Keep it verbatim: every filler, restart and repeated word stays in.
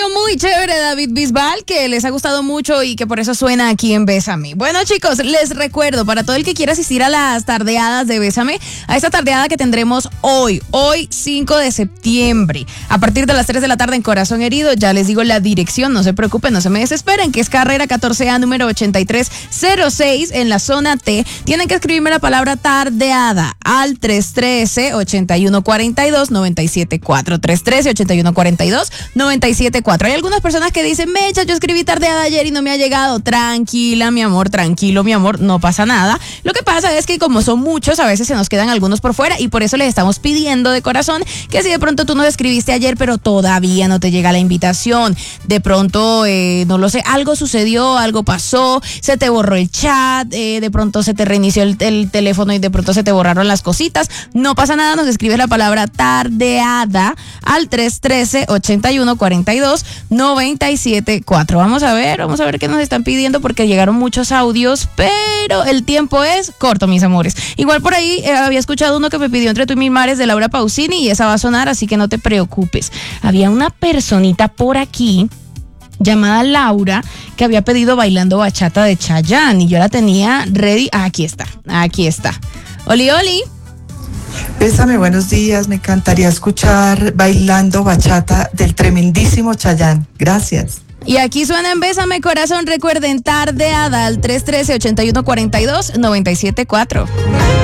muy chévere, David Bisbal, que les ha gustado mucho y que por eso suena aquí en Bésame. Bueno, chicos, les recuerdo, para todo el que quiera asistir a las tardeadas de Bésame, a esta tardeada que tendremos hoy, hoy cinco de septiembre, a partir de las tres de la tarde en Corazón Herido. Ya les digo la dirección, no se preocupen, no se me desesperen, que es carrera catorce A, número ochenta y tres cero seis, en la zona T. Tienen que escribirme la palabra tardeada al tres uno tres, ocho uno cuatro dos, nueve siete cuatro, tres uno tres, ocho uno cuatro dos, nueve siete cuatro. Hay algunas personas que dicen, Mecha, yo escribí tardeada ayer y no me ha llegado. Tranquila, mi amor, tranquilo, mi amor, no pasa nada. Lo que pasa es que como son muchos, a veces se nos quedan algunos por fuera y por eso les estamos pidiendo de corazón que si de pronto tú nos escribiste ayer, pero todavía no te llega la invitación, de pronto, eh, no lo sé, algo sucedió, algo pasó, se te borró el chat, eh, de pronto se te reinició el, el teléfono y de pronto se te borraron las cositas, no pasa nada, nos escribes la palabra tardeada al tres uno tres, ocho uno cuatro dos, nueve siete cuatro. Vamos a ver, vamos a ver qué nos están pidiendo porque llegaron muchos audios, pero el tiempo es corto, mis amores. Igual por ahí eh, había escuchado uno que me pidió Entre tú y mis mares de Laura Pausini y esa va a sonar, así que no te preocupes. Había una personita por aquí llamada Laura que había pedido Bailando Bachata de Chayanne y yo la tenía ready. Ah, aquí está, aquí está. Oli, oli. Bésame, buenos días. Me encantaría escuchar Bailando Bachata del tremendísimo Chayanne. Gracias. Y aquí suena en Bésame Corazón. Recuerden, tardeada al tres uno tres, ocho uno cuatro dos, nueve siete cuatro.